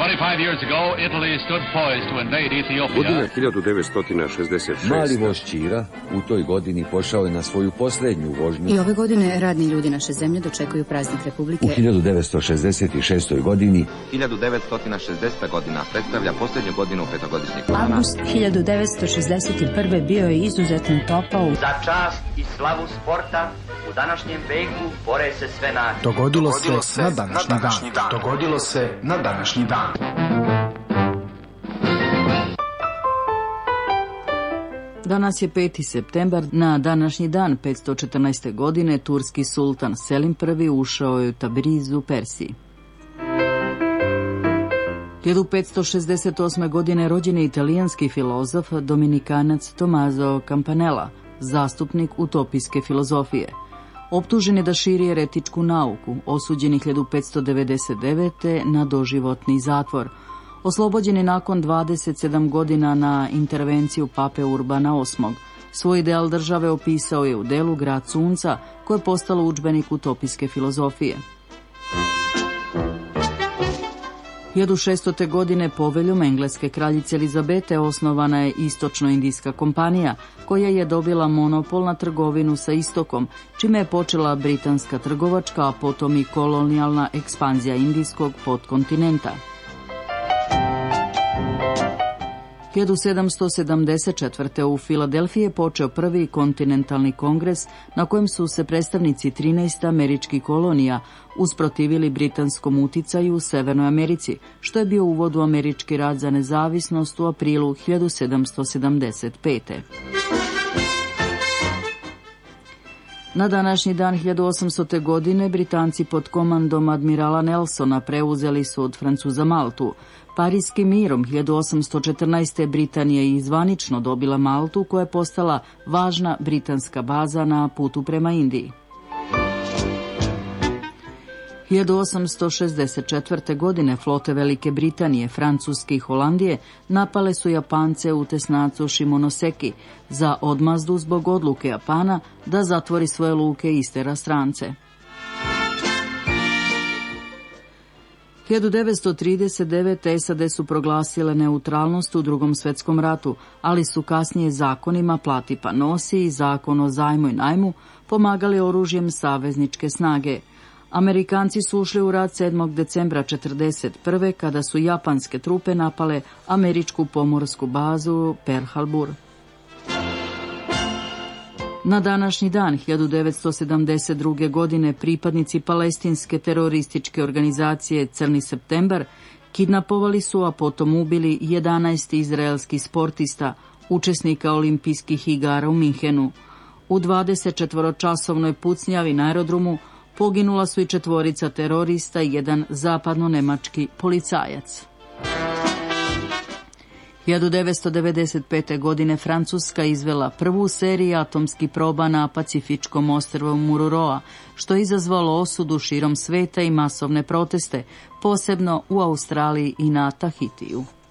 25 years ago, Italy stood poised to invade Ethiopia. Godina 1966. Mali voz Čira u toj godini pošao je na svoju posljednju vožnju. I ove godine radni ljudi naše zemlje dočekuju praznik Republike. U 1966. godini 1960. godina predstavlja posljednju godinu petogodišnjeg plana. Avgust 1961. bio je izuzetno topao. Za čast i slavu sporta u današnjem veku bore se sve nacije. Dogodilo se na današnji dan. Dogodilo se na današnji dan. Danas je 5. septembar. Na današnji dan 514. godine turski sultan Selim I ušao je u Tabriz u Persiji. 1568. godine rođen je italijanski filozof dominikanac Tommaso Campanella, zastupnik utopijske filozofije. Optužen je da širi eretičku nauku, osuđen je 1599. na doživotni zatvor. Oslobođen je nakon 27 godina na intervenciju pape Urbana VIII. Svoj ideal države opisao je u delu Grad sunca, koje je postalo udžbenik utopijske filozofije. 1600. godine poveljom engleske kraljice Elizabete osnovana je Istočno-indijska kompanija, koja je dobila monopol na trgovinu sa istokom, čime je počela britanska trgovačka, a potom i kolonijalna ekspanzija indijskog podkontinenta. 1774. u Filadelfiji je počeo prvi kontinentalni kongres na kojem su se predstavnici 13 američkih kolonija usprotivili britanskom uticaju u Severnoj Americi, što je bio uvod u američki rat za nezavisnost u aprilu 1775. Na današnji dan 1800. godine Britanci pod komandom admirala Nelsona preuzeli su od Francuza Maltu. Parijskim mirom 1814. Britanija je zvanično dobila Maltu, koja je postala važna britanska baza na putu prema Indiji. 1864. godine flote Velike Britanije, Francuske i Holandije napale su Japance u tesnacu Shimonoseki za odmazdu zbog odluke Japana da zatvori svoje luke i istera strance. 1939. SAD su proglasile neutralnost u Drugom svjetskom ratu, ali su kasnije zakonima plati pa nosi i zakon o zajmu i najmu pomagali oružjem savezničke snage. Amerikanci su ušli u rat 7. decembra 1941. kada su japanske trupe napale američku pomorsku bazu Pearl Harbor. Na današnji dan 1972. godine pripadnici palestinske terorističke organizacije Crni septembar kidnapovali su, a potom ubili 11 izraelskih sportista, učesnika olimpijskih igara u Minhenu. U 24-časovnoj pucnjavi na aerodromu poginula su i 4 terorista i jedan zapadno-nemački policajac. 1995. godine Francuska izvela prvu seriju atomskih proba na pacifičkom ostrvu Mururoa, što je izazvalo osudu širom sveta i masovne proteste, posebno u Australiji i na Tahitiju.